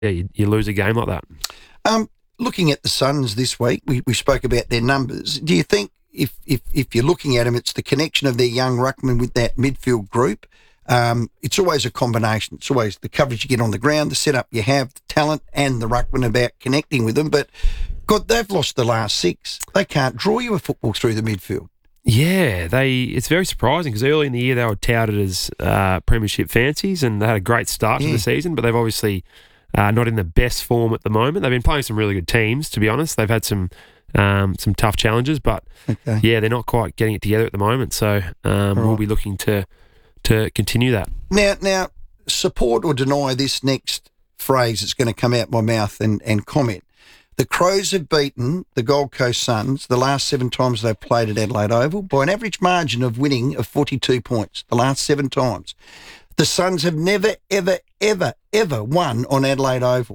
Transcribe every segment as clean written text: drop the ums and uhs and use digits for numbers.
you lose a game like that. Looking at the Suns this week, we spoke about their numbers. Do you think if you're looking at them, it's the connection of their young ruckman with that midfield group? It's always a combination. It's always the coverage you get on the ground, the setup you have, the talent, and the ruckman about connecting with them. But, God, they've lost the last 6. They can't draw you a football through the midfield. Yeah, it's very surprising because early in the year they were touted as premiership fancies and they had a great start to the season, but they've obviously not in the best form at the moment. They've been playing some really good teams, to be honest. They've had some tough challenges, but they're not quite getting it together at the moment. So we'll be looking to continue that. Now, support or deny this next phrase that's going to come out my mouth and comment. The Crows have beaten the Gold Coast Suns the last 7 times they've played at Adelaide Oval by an average margin of winning of 42 points the last 7 times. The Suns have never, ever, ever, ever won on Adelaide Oval.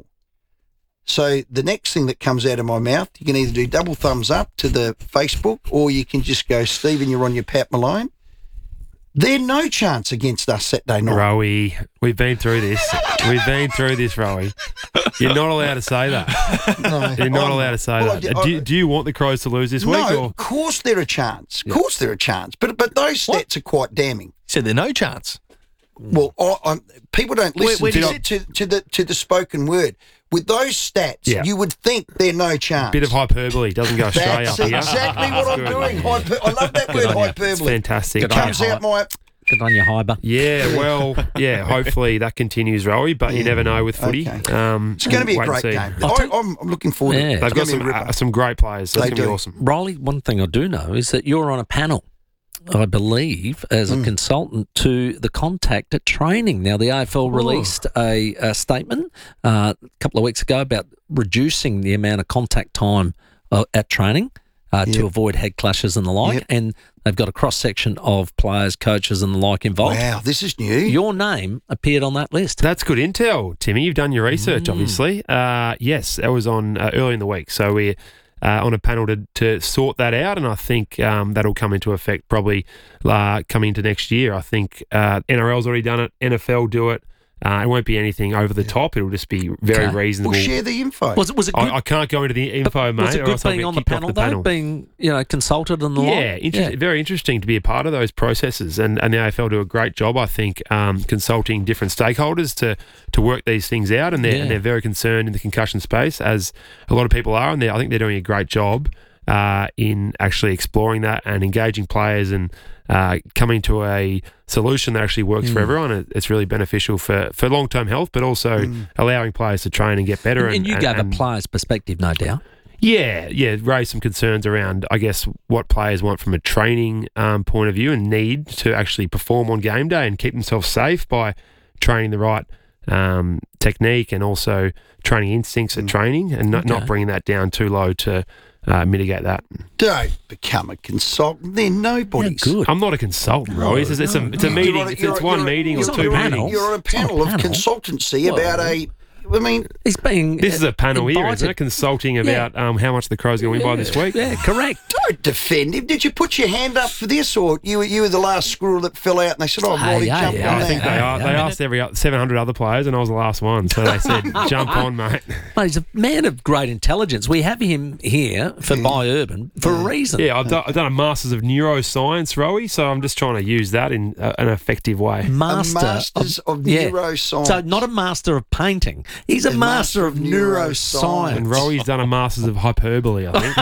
So the next thing that comes out of my mouth, you can either do double thumbs up to the Facebook or you can just go, Stephen, you're on your Pat Malone. They're no chance against us Saturday night. Rowie, we've been through this. Rowie. You're not allowed to say that. No, you're not allowed to say that. Do you want the Crows to lose this week? No, or? Of course they're a chance. Of course they're a chance. But those stats are quite damning. You said they're no chance. Well, people don't listen to the spoken word. With those stats, you would think they're no chance. Bit of hyperbole doesn't go straight up here. That's exactly what I'm doing. I love that word, hyperbole. It's fantastic. It comes out my... Good on your hyper. Yeah, well, hopefully that continues, Rowie, but you never know with footy. Okay. It's going to be a great game. I'm looking forward to it. They've got some great players. So it's going to be awesome. Riley, one thing I do know is that you're on a panel, I believe, as a consultant to the contact at training. Now, the AFL released a statement a couple of weeks ago about reducing the amount of contact time at training to avoid head clashes and the like, and they've got a cross-section of players, coaches and the like involved. Wow, this is new. Your name appeared on that list. That's good intel, Timmy. You've done your research, obviously. Yes, that was on early in the week. So we're on a panel to sort that out, and I think that'll come into effect probably coming into next year. I think NRL's already done it, NFL do it. It won't be anything over the top. It'll just be very reasonable. We'll share the info. Was it good? I can't go into the info, mate. Was it good being on the panel, though? Being, consulted and the like? Very interesting to be a part of those processes. And the AFL do a great job, I think, consulting different stakeholders to work these things out. And they're very concerned in the concussion space, as a lot of people are. And I think they're doing a great job in actually exploring that and engaging players and coming to a solution that actually works for everyone. It's really beneficial for long-term health, but also allowing players to train and get better. And you gave a player's perspective, no doubt. Yeah, raise some concerns around, I guess, what players want from a training point of view and need to actually perform on game day and keep themselves safe by training the right technique and also training instincts at training and not bringing that down too low to mitigate that. Don't become a consultant. They're nobody's. Yeah, good. I'm not a consultant, Roy. It's a meeting. It's one meeting or two meetings. You're on a panel of consultancy about a... I mean... He's being This is a panel here, isn't it? Consulting about how much the Crows are going to win by this week. Yeah, correct. Don't defend him. Did you put your hand up for this, or you were the last squirrel that fell out and they said, Riley, jump on I think they asked every 700 other players and I was the last one, so they said, jump on, mate. Mate, he's a man of great intelligence. We have him here for By Urban for a reason. Yeah, I've done a Masters of Neuroscience, Rowie, so I'm just trying to use that in an effective way. Masters of Neuroscience. So not a master of painting. He's a master of neuroscience. And Rowie's done a Masters of Hyperbole, I think.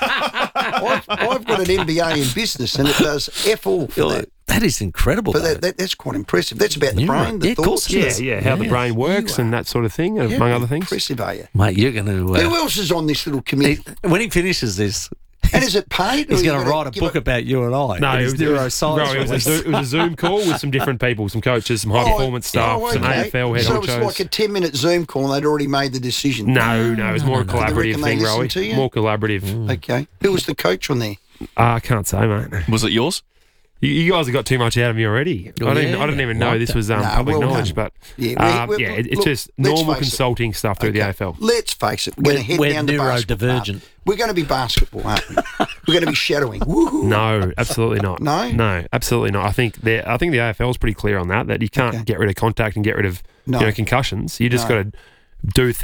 I've got an MBA in business and it does F all for that. That is incredible. But that's quite impressive. That's about the brain, the thoughts. How the brain works and that sort of thing, among other things. Impressive, are you? Mate, you're going to... Who else is on this little committee? When he finishes this... And is it paid? He's going to write a book about you and I. No, it was a Zoom call with some different people, some coaches, some high-performance staff, some AFL head honchos. So it was like a 10-minute Zoom call and they'd already made the decision? No, it was more a collaborative thing, Rowie. More collaborative. Okay. Who was the coach on there? I can't say, mate. Was it yours? You guys have got too much out of me already. I didn't even know this was public knowledge, but it's just normal consulting stuff through the AFL. Let's face it, we're going to head down to basketball. We're going to be basketball, aren't we? We're going to be shadowing. Woo-hoo. No, absolutely not. No, absolutely not. I think the AFL is pretty clear on that you can't get rid of contact and get rid of concussions. You just got to do